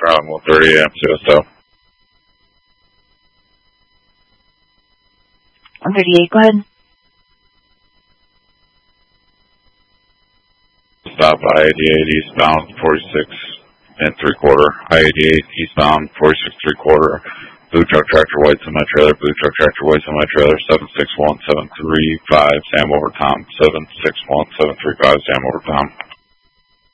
around 1:30 a.m. CSO. 138, go ahead. Stop I-88 eastbound 46 and 3/4. I-88 eastbound 46 3/4. Blue truck tractor white semi-trailer. Blue truck tractor white semi-trailer 761-735 Sam over Tom. 761-735 Sam over Tom.